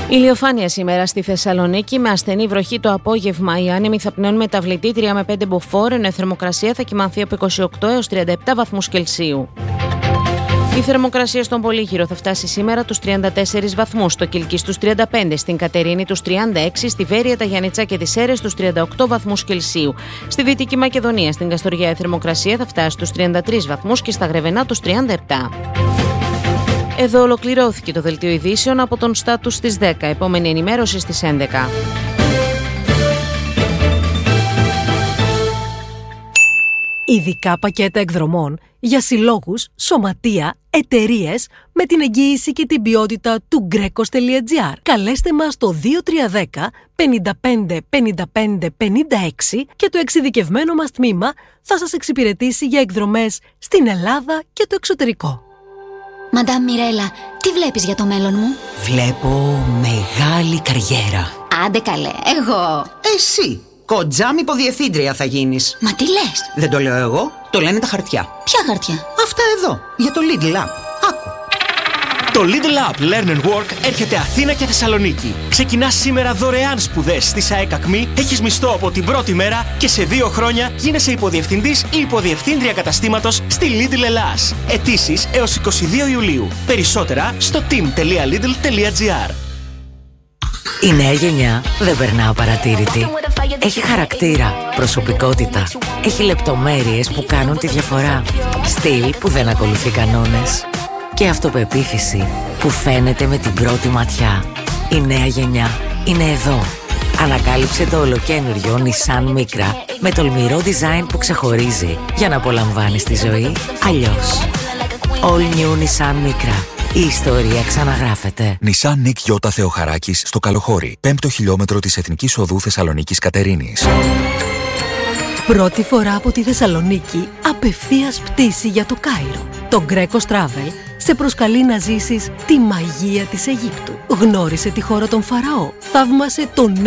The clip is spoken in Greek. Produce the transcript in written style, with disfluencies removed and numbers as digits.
Ηλιοφάνεια σήμερα στη Θεσσαλονίκη με ασθενή βροχή το απόγευμα. Οι άνεμοι θα πνέουν μεταβλητή 3 με 5 μποφόρ, ενώ η θερμοκρασία θα κυμανθεί από 28 έως 37 βαθμούς Κελσίου. Η θερμοκρασία στον Πολύγυρο θα φτάσει σήμερα τους 34 βαθμούς, στο Κιλκί στους 35, στην Κατερίνη τους 36, στη Βέρεια, τα Γιαννιτσά και τις Σέρρες στους 38 βαθμούς Κελσίου. Στη Δυτική Μακεδονία, στην Καστοριά, η θερμοκρασία θα φτάσει στους 33 βαθμούς και στα Γρεβενά τους 37. Εδώ ολοκληρώθηκε το δελτίο ειδήσεων από τον Στάτους στις 10. Επόμενη ενημέρωση στις 11. Ειδικά πακέτα εκδρομών για συλλόγους, σωματεία, εταιρείες με την εγγύηση και την ποιότητα του Greco.gr. Καλέστε μας στο 2310 55 55 56 και το εξειδικευμένο μας τμήμα θα σας εξυπηρετήσει για εκδρομές στην Ελλάδα και το εξωτερικό. Μαντάμ Μιρέλα, τι βλέπεις για το μέλλον μου? Βλέπω μεγάλη καριέρα. Άντε καλέ, εγώ. Εσύ, κοντζάμ υποδιευθύντρια θα γίνεις. Μα τι λες? Δεν το λέω εγώ, το λένε τα χαρτιά. Ποια χαρτιά? Αυτά εδώ, για το Lidl App. Άκου. Το Lidl App Learn and Work έρχεται Αθήνα και Θεσσαλονίκη. Ξεκινάς σήμερα δωρεάν σπουδές στη ΣΑΕΚ ΑΚΜΗ, έχεις μισθό από την πρώτη μέρα και σε 2 χρόνια γίνεσαι υποδιευθυντής ή υποδιευθύντρια καταστήματος στη Lidl Ελλάς. Αιτήσεις έως 22 Ιουλίου. Περισσότερα στο team.lidl.gr. Η νέα γενιά δεν περνά απαρατήρητη. Έχει χαρακτήρα, προσωπικότητα. Έχει λεπτομέρειες που κάνουν τη διαφορά. Στυλ που δεν ακολουθεί κανόνες. Και αυτοπεποίθηση που φαίνεται με την πρώτη ματιά. Η νέα γενιά είναι εδώ. Ανακάλυψε το ολοκαίνουργιο Nissan Micra με τολμηρό design που ξεχωρίζει για να απολαμβάνεις τη ζωή αλλιώς. All new Nissan Micra. Η ιστορία ξαναγράφεται. Nissan Nick Yota Θεοχαράκης στο Καλοχώρι, 5ο χιλιόμετρο της Εθνικής Οδού Θεσσαλονίκης Κατερίνης. Πρώτη φορά από τη Θεσσαλονίκη, απευθείας πτήση για το Κάιρο. Το Greco Travel σε προσκαλεί να ζήσεις τη μαγεία της Αιγύπτου. Γνώρισε τη χώρα των Φαραώ. Θαύμασε τον